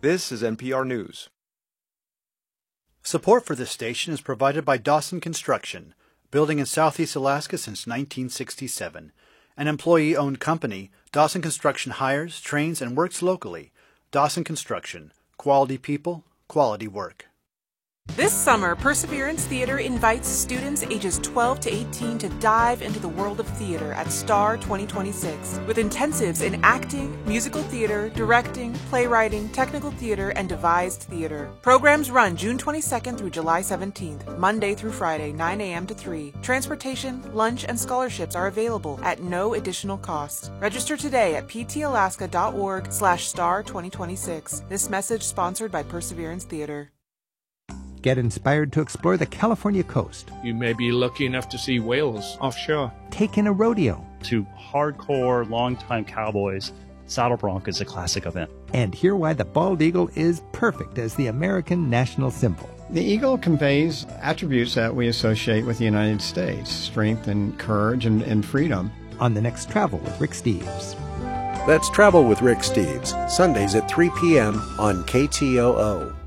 This is NPR News. Support for this station is provided by Dawson Construction, building in Southeast Alaska since 1967. An employee-owned company, Dawson Construction hires, trains, and works locally. Dawson Construction. Quality people, quality work. This summer, Perseverance Theater invites students ages 12 to 18 to dive into the world of theater at STAR 2026 with intensives in acting, musical theater, directing, playwriting, technical theater, and devised theater. Programs run June 22nd through July 17th, Monday through Friday, 9 a.m. to 3. Transportation, lunch, and scholarships are available at no additional cost. Register today at ptalaska.org/STAR 2026. This message sponsored by Perseverance Theater. Get inspired to explore the California coast. You may be lucky enough to see whales offshore. Take in a rodeo. To hardcore, longtime cowboys, Saddle Bronc is a classic event. And hear why the bald eagle is perfect as the American national symbol. The eagle conveys attributes that we associate with the United States: strength and courage and freedom. On the next Travel with Rick Steves. That's Travel with Rick Steves, Sundays at 3 p.m. on KTOO.